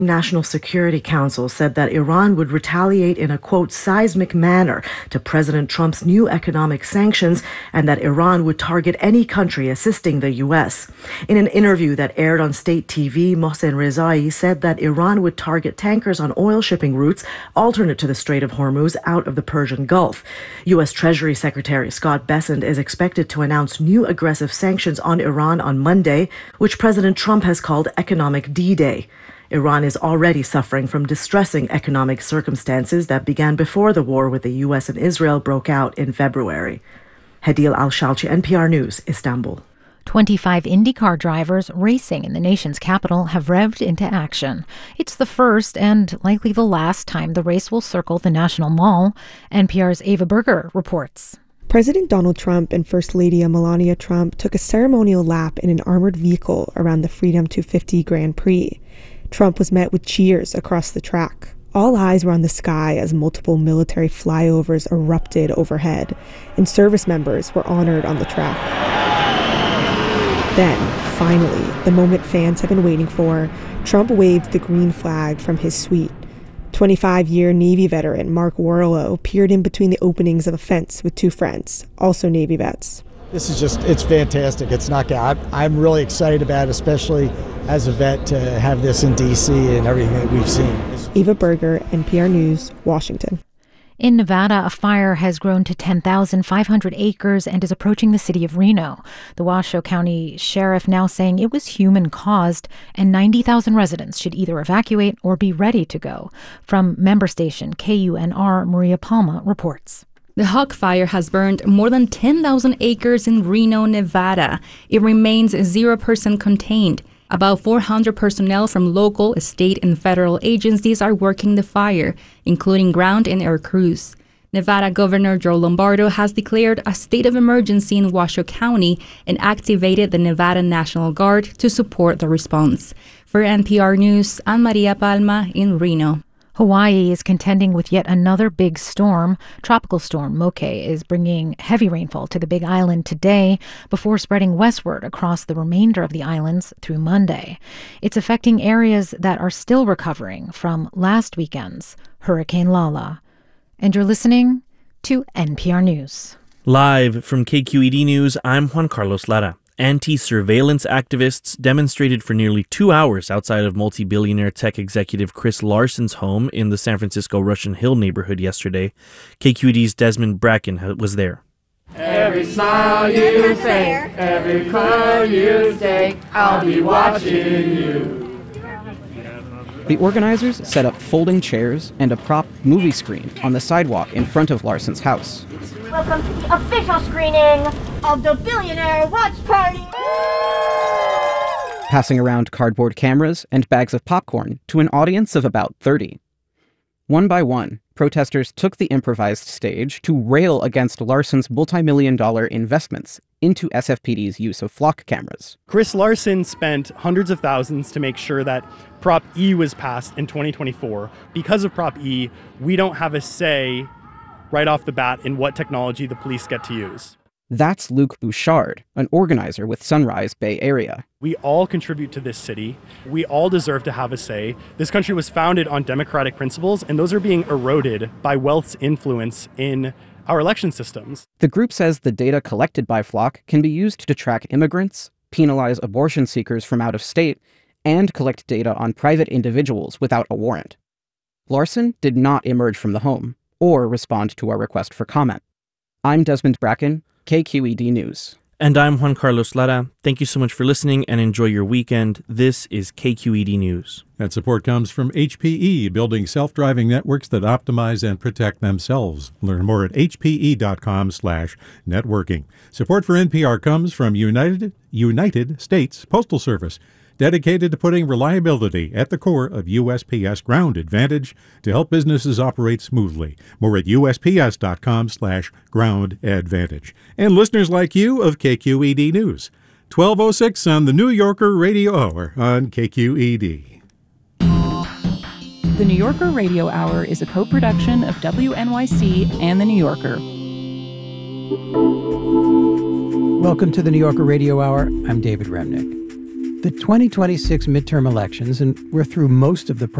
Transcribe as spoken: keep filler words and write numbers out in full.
National Security Council said that Iran would retaliate in a, quote, seismic manner to President Trump's new economic sanctions and that Iran would target any country assisting the U S. In an interview that aired on state T V, Mohsen Rezai said that Iran would target tankers on oil shipping routes alternate to the Strait of Hormuz out of the Persian Gulf. U S. Treasury Secretary Scott Bessent is expected to announce new aggressive sanctions on Iran on Monday, which President Trump has called Economic D-Day. Iran is already suffering from distressing economic circumstances that began before the war with the U S and Israel broke out in February. Hadil Al-Shalchi, N P R News, Istanbul. twenty-five IndyCar drivers racing in the nation's capital have revved into action. It's the first and likely the last time the race will circle the National Mall. N P R's Ava Berger reports. President Donald Trump and First Lady Melania Trump took a ceremonial lap in an armored vehicle around the Freedom two fifty Grand Prix. Trump was met with cheers across the track. All eyes were on the sky as multiple military flyovers erupted overhead, and service members were honored on the track. Then, finally, the moment fans have been waiting for, Trump waved the green flag from his suite. twenty-five-year Navy veteran Mark Warlow peered in between the openings of a fence with two friends, also Navy vets. This is just, it's fantastic. It's knockout. I'm really excited about it, especially as a vet, to have this in D C and everything that we've seen. Eva Berger, N P R News, Washington. In Nevada, a fire has grown to ten thousand five hundred acres and is approaching the city of Reno. The Washoe County Sheriff now saying it was human-caused and ninety thousand residents should either evacuate or be ready to go. From member station K U N R, Maria Palma reports. The Hawk Fire has burned more than ten thousand acres in Reno, Nevada. It remains zero percent contained. About four hundred personnel from local, state, and federal agencies are working the fire, including ground and air crews. Nevada Governor Joe Lombardo has declared a state of emergency in Washoe County and activated the Nevada National Guard to support the response. For N P R News, I'm Maria Palma in Reno. Hawaii is contending with yet another big storm. Tropical storm Moke is bringing heavy rainfall to the Big Island today before spreading westward across the remainder of the islands through Monday. It's affecting areas that are still recovering from last weekend's Hurricane Lala. And you're listening to N P R News. Live from K Q E D News, I'm Juan Carlos Lara. Anti-surveillance activists demonstrated for nearly two hours outside of multi-billionaire tech executive Chris Larson's home in the San Francisco Russian Hill neighborhood yesterday. K Q E D's Desmond Bracken was there. Every smile you fake, every curve you take, I'll be watching you. The organizers set up folding chairs and a prop movie screen on the sidewalk in front of Larson's house. Welcome to the official screening of the Billionaire Watch Party! Passing around cardboard cameras and bags of popcorn to an audience of about thirty. One by one, protesters took the improvised stage to rail against Larson's multi-million dollar investments into S F P D's use of flock cameras. Chris Larson spent hundreds of thousands to make sure that Prop E was passed in twenty twenty-four. Because of Prop E, we don't have a say right off the bat in what technology the police get to use. That's Luke Bouchard, an organizer with Sunrise Bay Area. We all contribute to this city. We all deserve to have a say. This country was founded on democratic principles, and those are being eroded by wealth's influence in our election systems. The group says the data collected by Flock can be used to track immigrants, penalize abortion seekers from out of state, and collect data on private individuals without a warrant. Larson did not emerge from the home or respond to our request for comment. I'm Desmond Bracken, K Q E D News. And I'm Juan Carlos Lara. Thank you so much for listening and enjoy your weekend. This is K Q E D News. That support comes from H P E, building self-driving networks that optimize and protect themselves. Learn more at h p e dot com slash networking. Support for N P R comes from United, United States Postal Service, dedicated to putting reliability at the core of U S P S Ground Advantage to help businesses operate smoothly. More at u s p s dot com slash ground advantage. And listeners like you of K Q E D News, twelve oh six on the New Yorker Radio Hour on K Q E D. The New Yorker Radio Hour is a co-production of W N Y C and The New Yorker. Welcome to the New Yorker Radio Hour. I'm David Remnick. The twenty twenty-six midterm elections, and we're through most of the